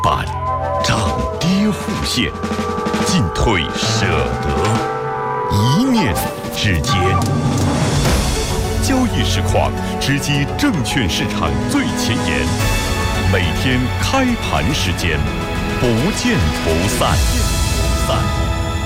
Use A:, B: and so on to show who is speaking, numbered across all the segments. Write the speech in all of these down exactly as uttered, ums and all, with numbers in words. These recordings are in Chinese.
A: 板涨跌互现，进退舍得，一念之间。交易实况直击证券市场最前沿，每天开盘时间，不见不散。不散。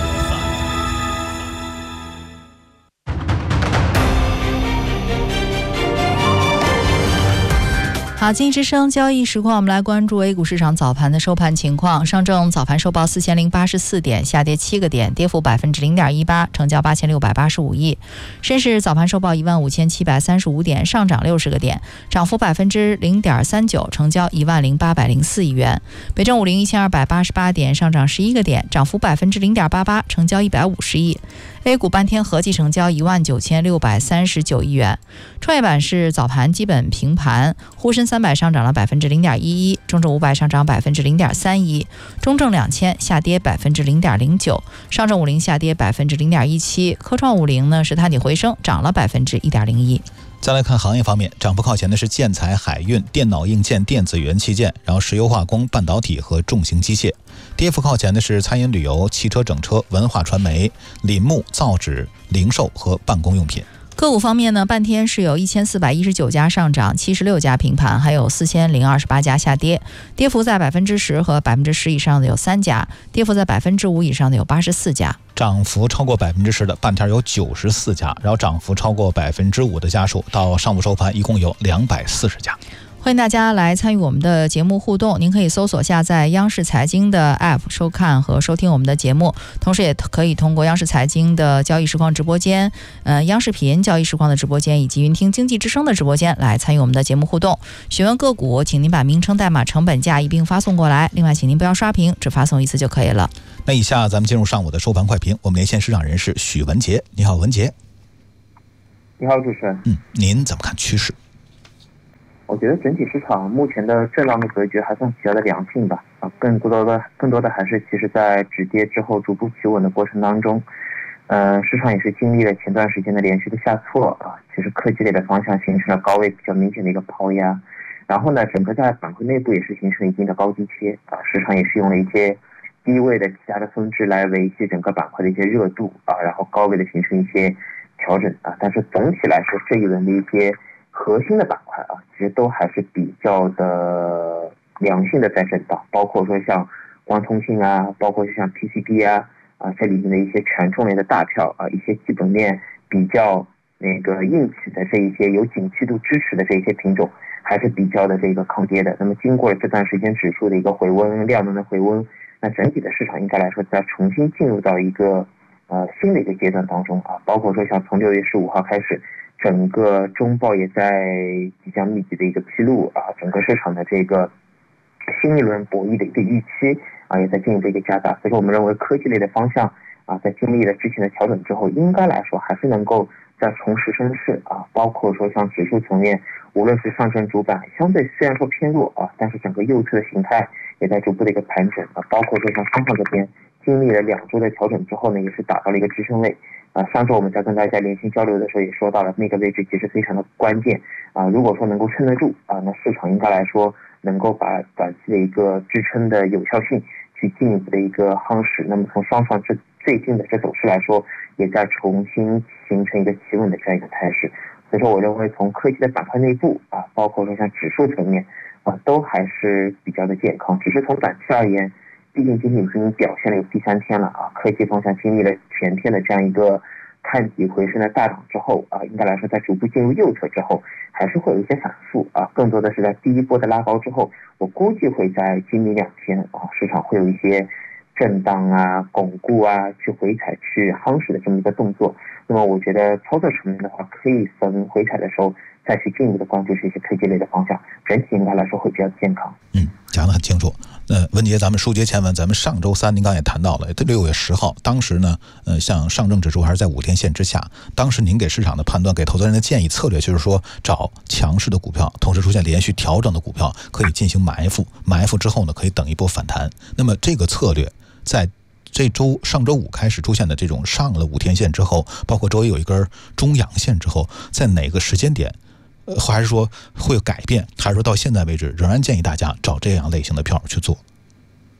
B: 好，经济之声交易实况，我们来关注 A 股市场早盘的收盘情况。上证早盘收报四千零八十四点，下跌七个点，跌幅百分之零点一八，成交八千六百八十五亿。深市早盘收报一万五千七百三十五点，上涨六十个点，涨幅百分之零点三九，成交一万零八百零四亿元。北证五零一千二百八十八点，上涨十一个点，涨幅百分之零点八八，成交一百五十亿。A 股半天合计成交一万九千六百三十九亿元。创业板是早盘基本平盘，沪深三百上涨了百分之零点一一，中证五百上涨百分之零点三一，中证两千下跌百分之零点零九，上证五零下跌百分之零点一七，科创五零呢是探底回升，涨了百分之一点零一。
C: 再来看行业方面，涨幅靠前的是建材、海运、电脑硬件、电子元器件，然后石油化工、半导体和重型机械。跌幅靠前的是餐饮旅游、汽车整车、文化传媒、林木、造纸、零售和办公用品。
B: 个股方面呢，半天是有一千四百一十九家上涨，七十六家平盘，还有四千零二十八家下跌，跌幅在百分之十和百分之十以上的有三家，跌幅在百分之五以上的有八十四家。
C: 涨幅超过百分之十的半天有九十四家，然后涨幅超过百分之五的家数，到上午收盘一共有两百四十家。
B: 欢迎大家来参与我们的节目互动，您可以搜索下载央视财经的 App 收看和收听我们的节目，同时也可以通过央视财经的交易实况直播间、呃央视频交易实况的直播间以及云听经济之声的直播间来参与我们的节目互动。询问个股，请您把名称、代码、成本价一并发送过来，另外请您不要刷屏，只发送一次就可以了。
C: 那以下咱们进入上午的收盘快评，我们连线市场人士许文杰。你好，文杰。
D: 你好，主持人。
C: 嗯，您怎么看趋势？
D: 我觉得整体市场目前的震荡的格局还算比较的良性吧，啊，更多的更多的还是其实在止跌之后逐步企稳的过程当中，呃，市场也是经历了前段时间的连续的下挫啊，其实科技类的方向形成了高位比较明显的一个抛压，然后呢，整个在板块内部也是形成一定的高低切啊，市场也是用了一些低位的其他的分支来维系整个板块的一些热度啊，然后高位的形成一些调整啊，但是总体来说这一轮的一些核心的板块啊，其实都还是比较的良性的在震荡，包括说像光通信啊，包括像 P C B 啊，啊这里面的一些权重类的大票啊，一些基本面比较那个硬气的这一些有景气度支持的这一些品种，还是比较的这个抗跌的。那么经过了这段时间指数的一个回温，量能的回温，那整体的市场应该来说在重新进入到一个呃新的一个阶段当中啊，包括说像从六月十五号开始。整个中报也在即将密集的一个披露啊，整个市场的这个新一轮博弈的一个预期啊，也在进一步一个加大。所以说，我们认为科技类的方向啊，在经历了之前的调整之后，应该来说还是能够再重拾升势啊。包括说像指数层面，无论是上证主板，相对虽然说偏弱啊，但是整个右侧的形态也在逐步的一个盘整啊。包括说像上方这边经历了两周的调整之后呢，也是达到了一个支撑位。啊，上周我们在跟大家连线交流的时候也说到了，那个位置其实非常的关键啊。如果说能够撑得住啊，那市场应该来说能够把短期的一个支撑的有效性去进一步的一个夯实。那么从上方这最近的这走势来说，也在重新形成一个企稳的这样一个态势。所以说，我认为从科技的板块内部啊，包括说像指数层面啊，都还是比较的健康。只是从短期而言，毕竟今天已经表现了有第三天了啊，科技方向经历了全天的这样一个探底回升的大涨之后啊，应该来说在逐步进入右侧之后，还是会有一些反复啊，更多的是在第一波的拉高之后，我估计会在今明两天啊，市场会有一些震荡啊、巩固啊、去回踩、去夯实的这么一个动作。那么我觉得操作层面的话，可以等回踩的时候再去进一步的关注这些科技类的方向，整体应该来说会比较健康。
C: 嗯，讲得很清楚。呃，文杰，咱们书接前文，咱们上周三您刚也谈到了，六月十号，当时呢，呃，像上证指数还是在五天线之下，当时您给市场的判断，给投资人的建议策略就是说，找强势的股票，同时出现连续调整的股票，可以进行埋伏，埋伏之后呢，可以等一波反弹。那么这个策略在这周上周五开始出现的这种上了五天线之后，包括周围有一根中阳线之后，在哪个时间点？呃，还是说会有改变，还是说到现在为止仍然建议大家找这样类型的票去做？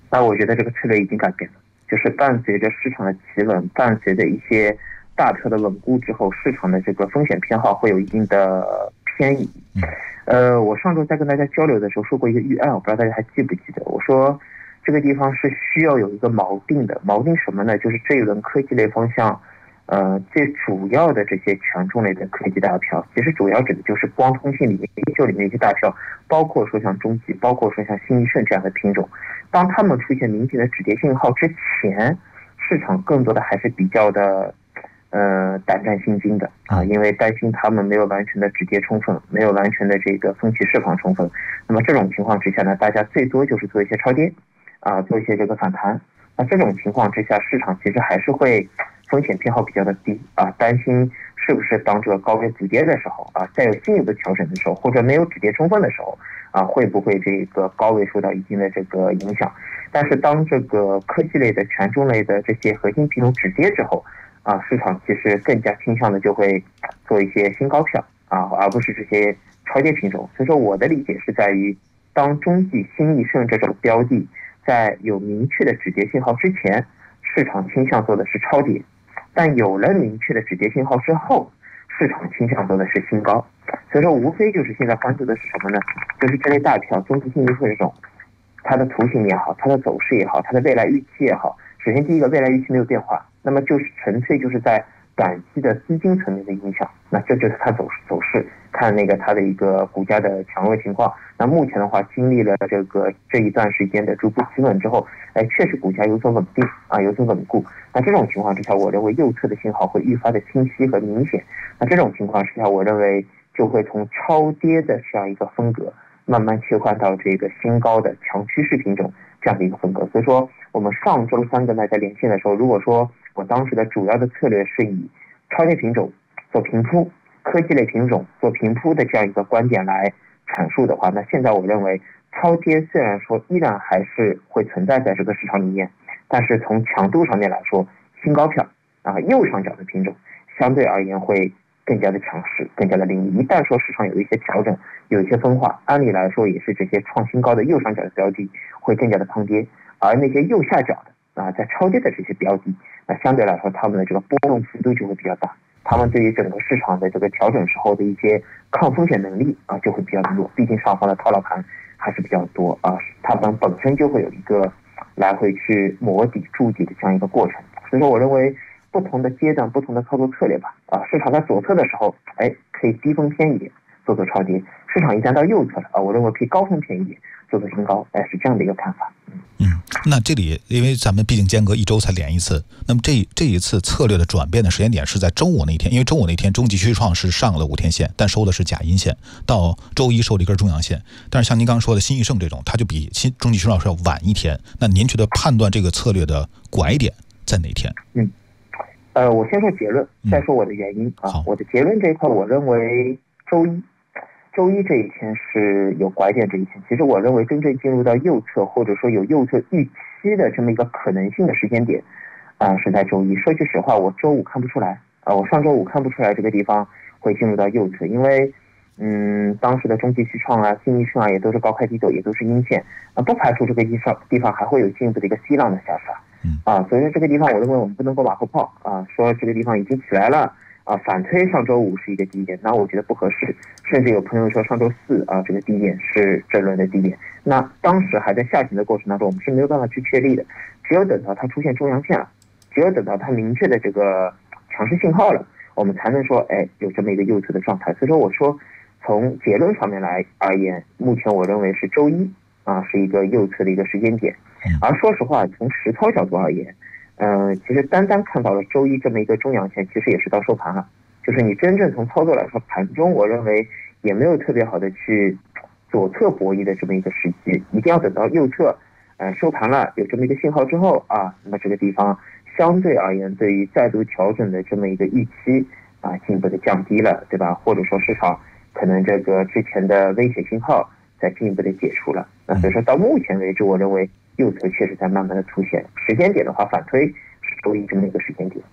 D: 那我觉得这个策略已经改变了，就是伴随着市场的企稳，伴随着一些大票的稳固之后，市场的这个风险偏好会有一定的偏移。呃，我上周在跟大家交流的时候说过一个预案，我不知道大家还记不记得，我说这个地方是需要有一个锚定的，锚定什么呢？就是这一轮科技类方向，呃，最主要的这些权重类的科技大票，其实主要指的就是光通信里面、依旧里面一些大票，包括说像中集，包括说像新一盛这样的品种。当他们出现明显的止跌信号之前，市场更多的还是比较的呃胆战心惊的啊，因为担心他们没有完全的止跌充分，没有完全的这个分歧释放充分。那么这种情况之下呢，大家最多就是做一些超跌啊，做一些这个反弹。那这种情况之下，市场其实还是会风险偏好比较的低啊，担心是不是当这个高位止跌的时候啊，再有进一步调整的时候，或者没有止跌充分的时候啊，会不会这个高位受到一定的这个影响？但是当这个科技类的、权重类的这些核心品种止跌之后啊，市场其实更加倾向的就会做一些新高票啊，而不是这些超跌品种。所以说我的理解是在于，当中继新一盛这种标的在有明确的止跌信号之前，市场倾向做的是超跌，但有了明确的止跌信号之后，市场倾向做的是新高。所以说无非就是现在关注的是什么呢？就是这类大票中继新一盛这种，它的图形也好，它的走势也好，它的未来预期也好，首先第一个未来预期没有变化，那么就是纯粹就是在短期的资金层面的影响，那这就是它走走势，看那个它的一个股价的强弱情况。那目前的话，经历了这个这一段时间的逐步企稳之后，哎，确实股价有所稳定啊，有所稳固。那这种情况之下，我认为右侧的信号会愈发的清晰和明显。那这种情况之下，我认为就会从超跌的这样一个风格，慢慢切换到这个新高的强趋势品种这样的一个风格。所以说，我们上周三跟大家连线的时候，如果说我当时的主要的策略是以超跌品种做平铺，科技类品种做平铺的这样一个观点来阐述的话，那现在我认为超跌虽然说依然还是会存在在这个市场里面，但是从强度上面来说，新高票啊右上角的品种相对而言会更加的强势，更加的凌厉。一旦说市场有一些调整，有一些分化，按理来说也是这些创新高的右上角的标的会更加的抗跌，而那些右下角的啊在超跌的这些标的，那相对来说他们的这个波动幅度就会比较大，他们对于整个市场的这个调整时候的一些抗风险能力啊就会比较弱，毕竟上方的套牢盘还是比较多啊，他们本身就会有一个来回去磨底筑底的这样一个过程。所以说我认为不同的阶段不同的操作策略吧啊，市场在左侧的时候哎可以低风偏一点做做超跌，市场一旦到右侧了啊，我认为可以高风偏一点做做新高，哎是这样的一个看法。
C: 嗯，那这里因为咱们毕竟间隔一周才连一次，那么这这一次策略的转变的时间点是在周五那一天，因为周五那天中继续创是上了五天线，但收的是假阴线，到周一收了一根中阳线。但是像您刚刚说的新易盛这种，它就比新中继续创是要晚一天。那您觉得判断这个策略的拐点在哪天？
D: 嗯，呃，我先说结论，再说我的原因、嗯、啊。我的结论这一块，我认为周一。周一这一天是有拐点这一天，其实我认为真正进入到右侧或者说有右侧预期的这么一个可能性的时间点啊、呃，是在周一。说句实话，我周五看不出来啊、呃，我上周五看不出来这个地方会进入到右侧，因为嗯，当时的中继续创啊、新一盛啊也都是高开低走，也都是阴线啊，不排除这个地方地方还会有进一步的一个 C 浪的下杀啊，所以说这个地方我认为我们不能够马后炮啊，说这个地方已经起来了。啊，反推上周五是一个低点，那我觉得不合适。甚至有朋友说上周四啊，这个低点是这轮的低点。那当时还在下行的过程当中，我们是没有办法去确立的。只有等到它出现中阳线了，只有等到它明确的这个强势信号了，我们才能说，哎，有这么一个右侧的状态。所以说，我说从结论上面来而言，目前我认为是周一啊是一个右侧的一个时间点。而说实话，从实操角度而言。呃，其实单单看到了周一这么一个中阳线，其实也是到收盘了。就是你真正从操作来说，盘中我认为也没有特别好的去左侧博弈的这么一个时机，一定要等到右侧，呃，收盘了有这么一个信号之后啊，那么这个地方相对而言，对于再度调整的这么一个预期啊，进一步的降低了，对吧？或者说市场可能这个之前的危险信号再进一步的解除了。那所以说到目前为止，我认为右侧确实在慢慢的凸显，时间点的话反推是周一这么一个时间点。
C: 嗯，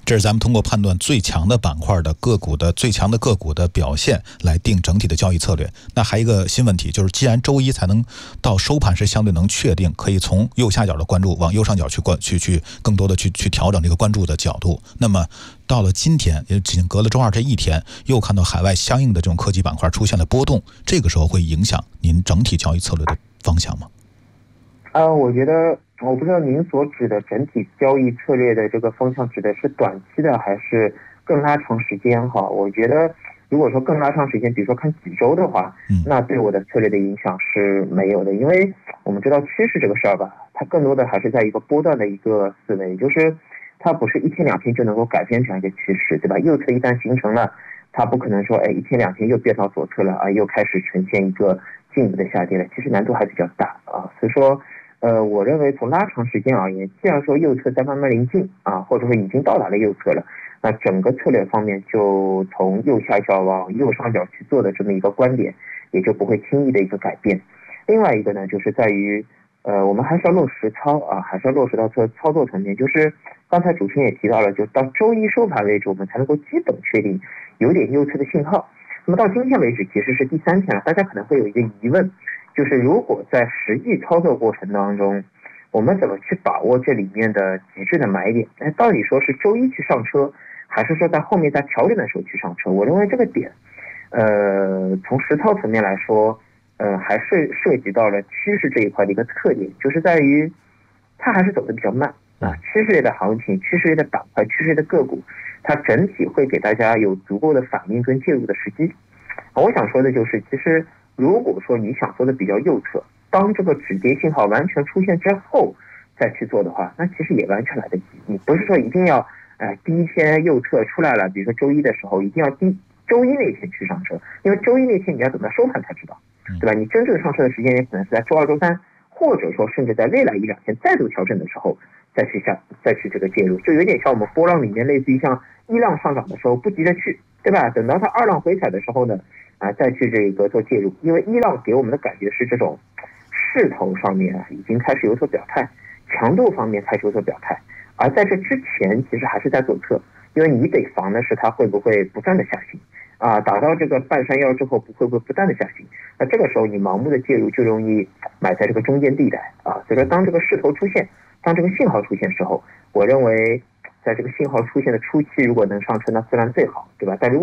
C: 这是咱们通过判断最强的板块的个股的最强的个股的表现来定整体的交易策略。那还有一个新问题，就是既然周一才能到收盘是相对能确定，可以从右下角的关注往右上角去关去去更多的去去调整这个关注的角度。那么到了今天，也仅隔了周二这一天，又看到海外相应的这种科技板块出现了波动，这个时候会影响您整体交易策略的方向吗？
D: 呃，我觉得我不知道您所指的整体交易策略的这个方向指的是短期的还是更拉长时间哈？我觉得如果说更拉长时间，比如说看几周的话，那对我的策略的影响是没有的，因为我们知道趋势这个事儿吧，它更多的还是在一个波段的一个思维，就是它不是一天两天就能够改变这样一个趋势，对吧？右侧一旦形成了，它不可能说哎一天两天又变到左侧了啊，又开始呈现一个进一步的下跌了，其实难度还比较大啊，所以说。呃，我认为从拉长时间而言，既然说右侧在慢慢临近啊，或者说已经到达了右侧了，那整个策略方面就从右下角往右上角去做的这么一个观点，也就不会轻易的一个改变。另外一个呢，就是在于，呃，我们还是要落实操啊，还是要落实到操操作层面。就是刚才主持人也提到了，就到周一收盘为止，我们才能够基本确定有点右侧的信号。那么到今天为止，其实是第三天了，大家可能会有一个疑问。就是如果在实际操作过程当中，我们怎么去把握这里面的极致的买点？那到底说是周一去上车，还是说在后面在调整的时候去上车？我认为这个点，呃，从实操层面来说，呃，还是涉及到了趋势这一块的一个特点，就是在于它还是走得比较慢啊。趋势类的行情、趋势类的板块、趋势类的个股，它整体会给大家有足够的反应跟介入的时机。我想说的就是，其实。如果说你想做的比较右侧，当这个止跌信号完全出现之后再去做的话，那其实也完全来得及。你不是说一定要，呃，第一天右侧出来了，比如说周一的时候，一定要第周一那天去上车，因为周一那天你要等到收盘才知道，对吧？你真正上车的时间也可能是在周二、周三，或者说甚至在未来一两天再度调整的时候再去下再去这个介入，就有点像我们波浪里面类似于像一浪上涨的时候不急着去，对吧？等到它二浪回踩的时候呢？啊，再去这个做介入，因为一浪给我们的感觉是这种势头上面啊已经开始有所表态，强度方面开始有所表态，而在这之前其实还是在左侧，因为你得防的是它会不会不断的下行啊，打到这个半山腰之后不会不会不断的下行，那这个时候你盲目的介入就容易买在这个中间地带啊，所以说当这个势头出现，当这个信号出现时候，我认为在这个信号出现的初期如果能上车那自然最好，对吧？但如果